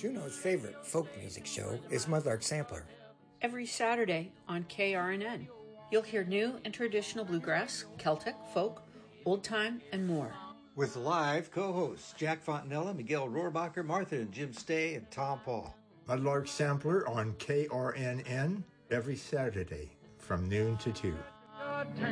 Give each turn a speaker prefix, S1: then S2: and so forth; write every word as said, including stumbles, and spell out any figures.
S1: Juneau's favorite folk music show is Mudlark Sampler.
S2: Every Saturday on K R N N, you'll hear new and traditional bluegrass, Celtic, folk, old time, and more.
S3: With live co-hosts Jack Fontanella, Miguel Rohrbacher, Martha and Jim Stay, and Tom Paul.
S4: Mudlark Sampler on K R N N every Saturday from noon to two.